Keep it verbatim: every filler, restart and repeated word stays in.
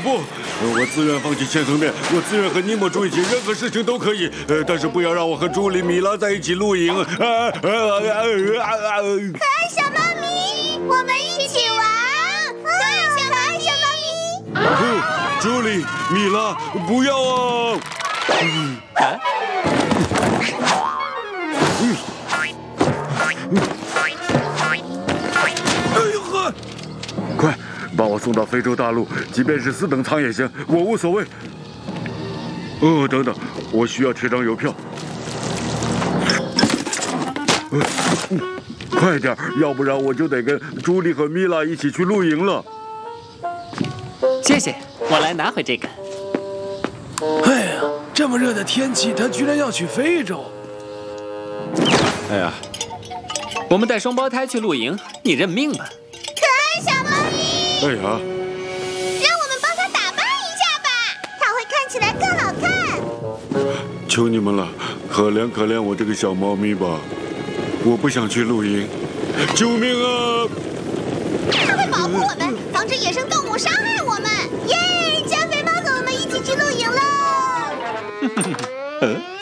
不，我自愿放弃千层面，我自愿和尼莫住一起，任何事情都可以。呃，但是不要让我和朱莉、米拉在一起露营。啊啊啊啊啊！ 可爱小猫咪，我们一起玩。可爱小可爱小猫咪。 不，朱莉、米拉，不要啊！嗯啊嗯哎呦呵！快把我送到非洲大陆，即便是四等舱也行，我无所谓。哦，等等，我需要贴张邮票。呃嗯、快点，要不然我就得跟朱莉和米拉一起去露营了。 谢谢，我来拿回这个。 哎呀，这么热的天气，他居然要去非洲。 哎呀，我们带双胞胎去露营，你认命吧。 可爱小猫咪， 哎呀， 让我们帮他打扮一下吧，它会看起来更好看。 求你们了，可怜可怜我这个小猫咪吧，我不想去露营，救命啊！ 它会保护我们，防止野生动物伤害我们。耶！加菲猫和我们一起去露营喽。 嗯。